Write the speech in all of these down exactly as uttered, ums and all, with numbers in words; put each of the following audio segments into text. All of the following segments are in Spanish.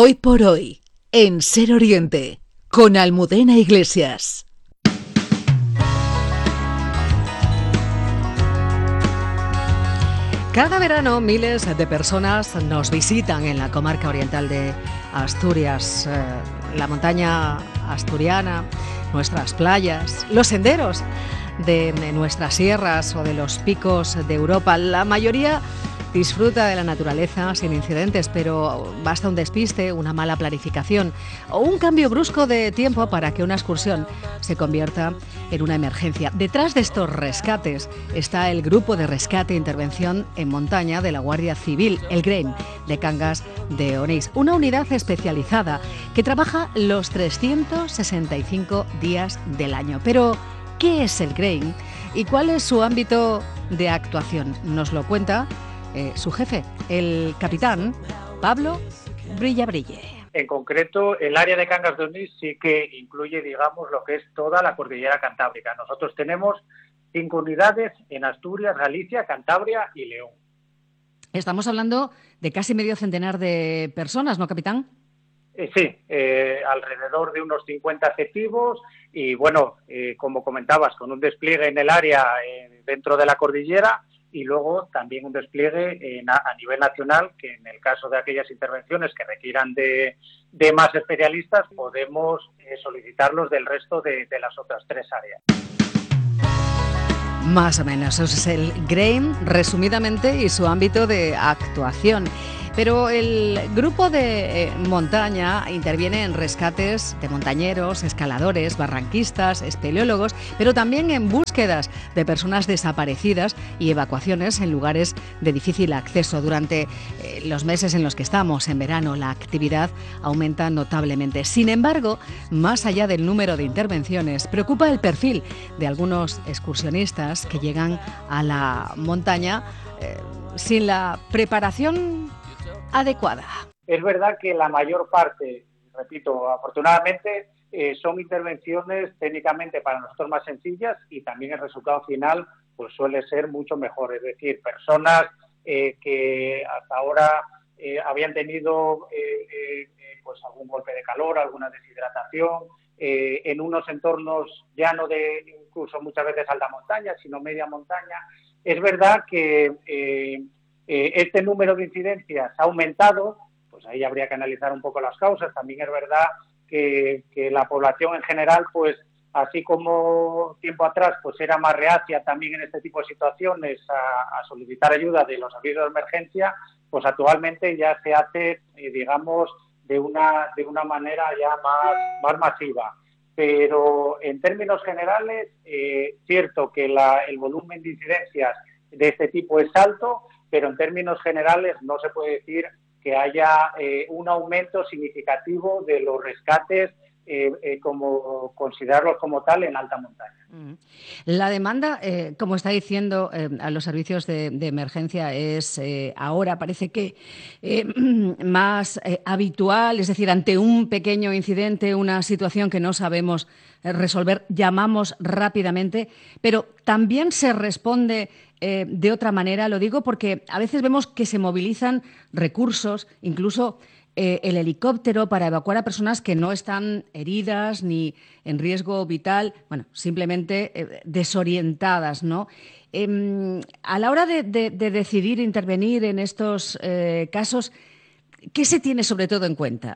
Hoy por hoy, en Ser Oriente, con Almudena Iglesias. Cada verano miles de personas nos visitan en la comarca oriental de Asturias, eh, la montaña asturiana, nuestras playas, los senderos de nuestras sierras o de los picos de Europa. La mayoría disfruta de la naturaleza sin incidentes, pero basta un despiste, una mala planificación o un cambio brusco de tiempo para que una excursión se convierta en una emergencia. Detrás de estos rescates está el Grupo de Rescate e Intervención en Montaña de la Guardia Civil, el GREIM, de Cangas de Onís, una unidad especializada que trabaja los trescientos sesenta y cinco días del año. Pero, ¿qué es el GREIM y cuál es su ámbito de actuación? Nos lo cuenta Eh, su jefe, el capitán Pablo Brillabrille. En concreto, el área de Cangas de Onís sí que incluye, digamos, lo que es toda la cordillera cantábrica. Nosotros tenemos cinco unidades en Asturias, Galicia, Cantabria y León. Estamos hablando de casi medio centenar de personas, ¿no, capitán? Eh, sí, eh, alrededor de unos cincuenta efectivos y, bueno, eh, como comentabas, con un despliegue en el área eh, dentro de la cordillera. Y luego también un despliegue en, a, a nivel nacional, que en el caso de aquellas intervenciones que requieran de, de más especialistas, podemos eh, solicitarlos del resto de, de las otras tres áreas. Más o menos, eso es el GREIM, resumidamente, y su ámbito de actuación. Pero el grupo de eh, montaña interviene en rescates de montañeros, escaladores, barranquistas, espeleólogos, pero también en búsquedas de personas desaparecidas y evacuaciones en lugares de difícil acceso. Durante eh, los meses en los que estamos, en verano, la actividad aumenta notablemente. Sin embargo, más allá del número de intervenciones, preocupa el perfil de algunos excursionistas que llegan a la montaña eh, sin la preparación adecuada. Es verdad que la mayor parte, repito, afortunadamente, eh, son intervenciones técnicamente para nosotros más sencillas y también el resultado final pues suele ser mucho mejor. Es decir, personas eh, que hasta ahora eh, habían tenido eh, eh, pues algún golpe de calor, alguna deshidratación, eh, en unos entornos ya no de incluso muchas veces alta montaña, sino media montaña. Es verdad que eh, Eh, este número de incidencias ha aumentado, pues ahí habría que analizar un poco las causas. También es verdad que, que la población en general, pues así como tiempo atrás, pues era más reacia también en este tipo de situaciones a, a solicitar ayuda de los servicios de emergencia, pues actualmente ya se hace, eh, digamos, de una, de una manera ya más, más masiva. Pero en términos generales, eh, cierto que la, el volumen de incidencias de este tipo es alto, pero en términos generales no se puede decir que haya eh, un aumento significativo de los rescates, eh, eh, como considerarlos como tal, en alta montaña. La demanda, eh, como está diciendo, eh, a los servicios de, de emergencia es eh, ahora parece que eh, más eh, habitual, es decir, ante un pequeño incidente, una situación que no sabemos resolver, llamamos rápidamente, pero también se responde eh, de otra manera. Lo digo porque a veces vemos que se movilizan recursos, incluso eh, el helicóptero, para evacuar a personas que no están heridas ni en riesgo vital, bueno, simplemente eh, desorientadas, ¿no? Eh, a la hora de, de, de decidir intervenir en estos eh, casos, ¿qué se tiene sobre todo en cuenta?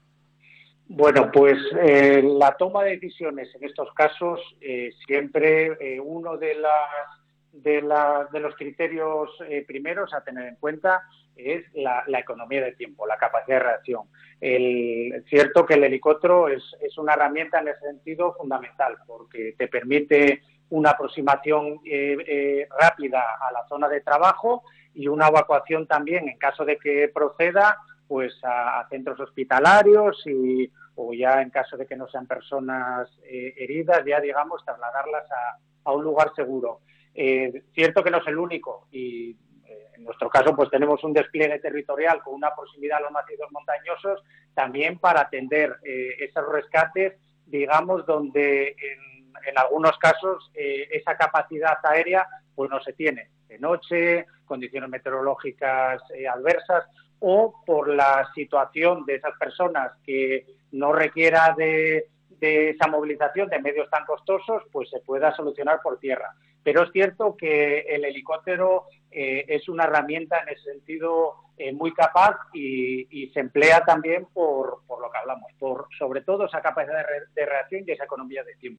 Bueno, pues eh, la toma de decisiones en estos casos eh, siempre eh, uno de, las, de, la, de los criterios eh, primeros a tener en cuenta es la, la economía de tiempo, la capacidad de reacción. El, es cierto que el helicóptero es, es una herramienta en ese sentido fundamental porque te permite una aproximación eh, eh, rápida a la zona de trabajo y una evacuación también en caso de que proceda pues a, a centros hospitalarios y, o ya en caso de que no sean personas eh, heridas, ya digamos trasladarlas a, a un lugar seguro. Eh, cierto que no es el único y eh, en nuestro caso pues tenemos un despliegue territorial con una proximidad a los macizos montañosos también para atender eh, esos rescates, digamos, donde en, en algunos casos eh, esa capacidad aérea pues no se tiene. De noche, condiciones meteorológicas eh, adversas, o por la situación de esas personas que no requiera de, de esa movilización de medios tan costosos, pues se pueda solucionar por tierra. Pero es cierto que el helicóptero eh, es una herramienta en ese sentido eh, muy capaz y, y se emplea también por, por lo que hablamos, por sobre todo esa capacidad de, re, de reacción y esa economía de tiempo.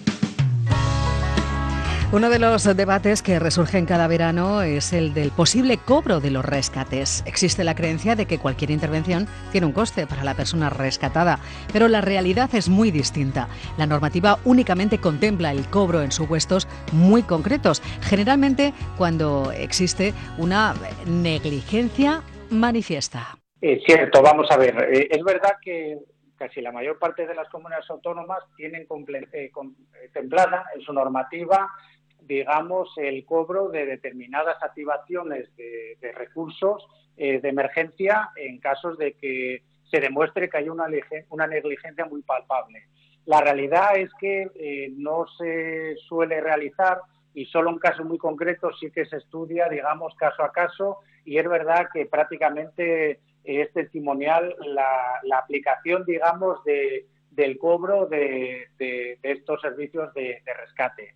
Uno de los debates que resurgen cada verano es el del posible cobro de los rescates. Existe la creencia de que cualquier intervención tiene un coste para la persona rescatada, pero la realidad es muy distinta. La normativa únicamente contempla el cobro en supuestos muy concretos, generalmente cuando existe una negligencia manifiesta. Es cierto, vamos a ver, eh, es verdad que casi la mayor parte de las comunidades autónomas tienen comple- eh, contemplada en su normativa, digamos, el cobro de determinadas activaciones de, de recursos eh, de emergencia en casos de que se demuestre que hay una, una negligencia muy palpable. La realidad es que eh, no se suele realizar y solo en casos muy concretos sí que se estudia, digamos, caso a caso, y es verdad que prácticamente es testimonial la, la aplicación, digamos, de, del cobro de, de, de estos servicios de, de rescate.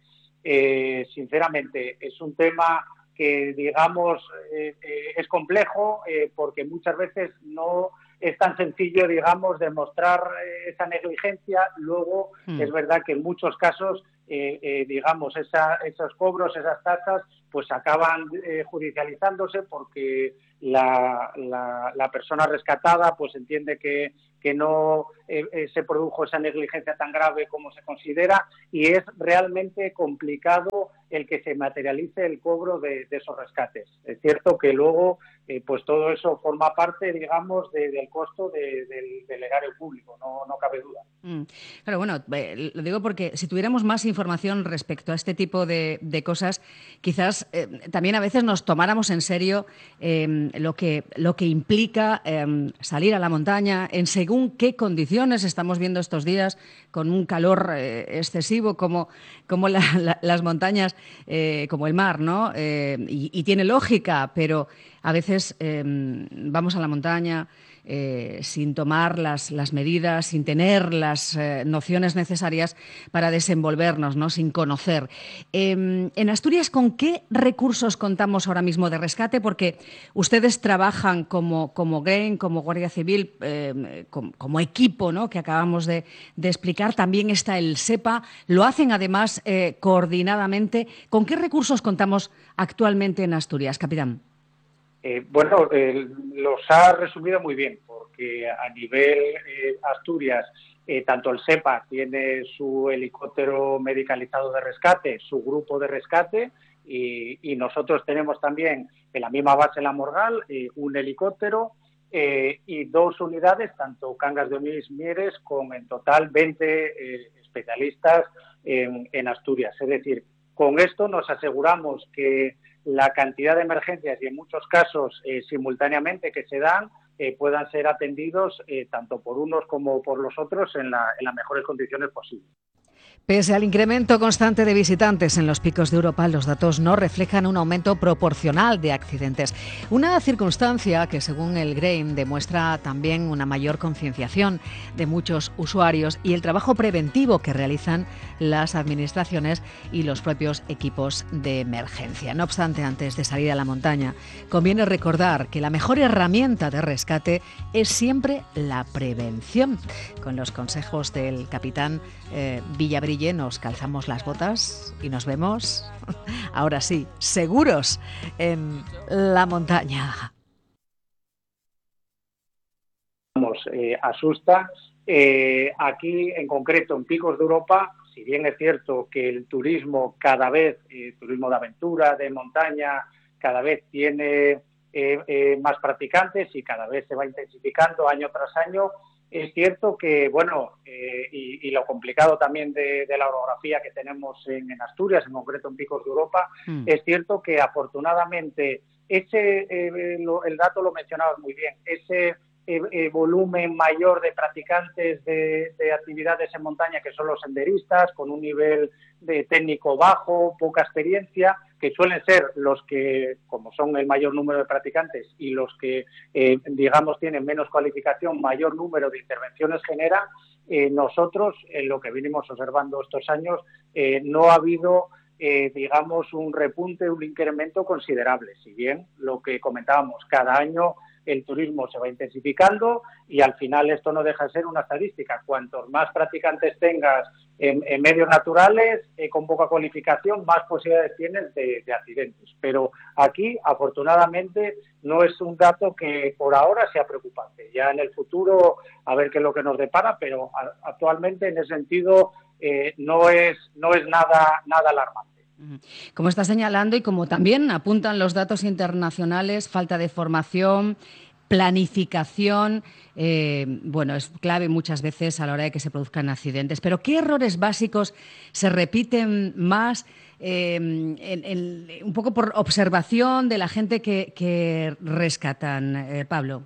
Eh, sinceramente, es un tema que, digamos, eh, eh, es complejo eh, porque muchas veces no es tan sencillo, digamos, demostrar eh, esa negligencia. Luego, mm. es verdad que en muchos casos, eh, eh, digamos, esa, esos cobros, esas tasas, pues acaban eh, judicializándose porque la, la, la persona rescatada pues entiende que, que no eh, eh, se produjo esa negligencia tan grave como se considera, y es realmente complicado el que se materialice el cobro de, de esos rescates. Es cierto que luego eh, pues todo eso forma parte, digamos, de, del costo de, del, del erario público, no, no cabe duda. Mm. Claro, bueno, eh, lo digo porque si tuviéramos más información respecto a este tipo de, de cosas, quizás eh, también a veces nos tomáramos en serio eh, lo que, lo que implica eh, salir a la montaña en según qué condiciones estamos viendo estos días, con un calor eh, excesivo como, como la, la, las montañas, eh, como el mar, ¿no? Eh, y, y tiene lógica, pero a veces eh, vamos a la montaña eh, sin tomar las, las medidas, sin tener las eh, nociones necesarias para desenvolvernos, ¿no? Sin conocer. Eh, en Asturias, ¿con qué recursos contamos ahora mismo de rescate? Porque ustedes trabajan como, como GREIN, como Guardia Civil, eh, como, como equipo, ¿no? Que acabamos de, de explicar. También está el SEPA. Lo hacen, además, eh, coordinadamente. ¿Con qué recursos contamos actualmente en Asturias, capitán? Eh, bueno, eh, los ha resumido muy bien, porque a nivel eh, Asturias, eh, tanto el SEPA tiene su helicóptero medicalizado de rescate, su grupo de rescate, y, y nosotros tenemos también en la misma base en La Morgal eh, un helicóptero eh, y dos unidades, tanto Cangas de Onís, Mieres, con en total veinte eh, especialistas en, en Asturias. Es decir, con esto nos aseguramos que la cantidad de emergencias y en muchos casos eh, simultáneamente que se dan eh, puedan ser atendidos eh, tanto por unos como por los otros en, la, en las mejores condiciones posibles. Pese al incremento constante de visitantes en los picos de Europa, los datos no reflejan un aumento proporcional de accidentes. Una circunstancia que, según el GREIN, demuestra también una mayor concienciación de muchos usuarios y el trabajo preventivo que realizan las administraciones y los propios equipos de emergencia. No obstante, antes de salir a la montaña, conviene recordar que la mejor herramienta de rescate es siempre la prevención. Con los consejos del capitán eh, Villabrille, nos calzamos las botas y nos vemos, ahora sí, seguros en la montaña. Vamos, eh, asusta. Eh, aquí, en concreto, en Picos de Europa, si bien es cierto que el turismo cada vez, eh, turismo de aventura, de montaña, cada vez tiene eh, eh, más practicantes y cada vez se va intensificando año tras año, es cierto que, bueno, eh, y, y lo complicado también de, de la orografía que tenemos en, en Asturias, en concreto en Picos de Europa, mm. es cierto que afortunadamente ese, eh, lo, el dato lo mencionabas muy bien, ese eh, eh, volumen mayor de practicantes de, de actividades en montaña, que son los senderistas, con un nivel de técnico bajo, poca experiencia, que suelen ser los que, como son el mayor número de practicantes y los que, eh, digamos, tienen menos cualificación, mayor número de intervenciones genera. Eh, nosotros, en lo que venimos observando estos años, eh, no ha habido, eh, digamos, un repunte, un incremento considerable. Si bien lo que comentábamos, cada año el turismo se va intensificando y al final esto no deja de ser una estadística. Cuantos más practicantes tengas en, en medios naturales, eh, con poca cualificación, más posibilidades tienes de, de accidentes. Pero aquí, afortunadamente, no es un dato que por ahora sea preocupante. Ya en el futuro, a ver qué es lo que nos depara, pero a, actualmente, en ese sentido, eh, no es, no es nada, nada alarmante. Como está señalando y como también apuntan los datos internacionales, falta de formación, planificación, eh, bueno, es clave muchas veces a la hora de que se produzcan accidentes. Pero ¿qué errores básicos se repiten más, eh, en, en, un poco por observación de la gente que, que rescatan, eh, Pablo?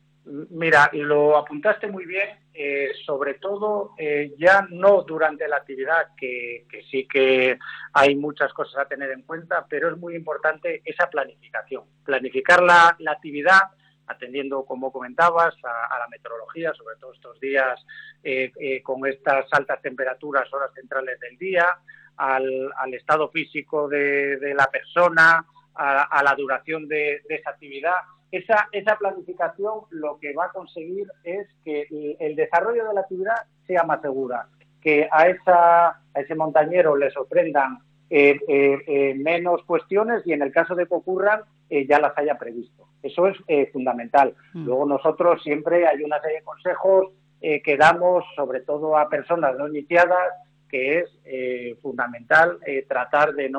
Mira, lo apuntaste muy bien, eh, sobre todo eh, ya no durante la actividad, que, que sí que hay muchas cosas a tener en cuenta, pero es muy importante esa planificación. Planificar la, la actividad atendiendo, como comentabas, a, a la meteorología, sobre todo estos días eh, eh, con estas altas temperaturas, horas centrales del día, al, al estado físico de, de la persona, a, a la duración de, de esa actividad. Esa, esa planificación lo que va a conseguir es que el, el desarrollo de la actividad sea más segura, que a, esa, a ese montañero le sorprendan eh, eh, eh, menos cuestiones y en el caso de que ocurran eh, ya las haya previsto. Eso es eh, fundamental. Mm. Luego nosotros siempre hay una serie de consejos eh, que damos sobre todo a personas no iniciadas, que es eh, fundamental eh, tratar de no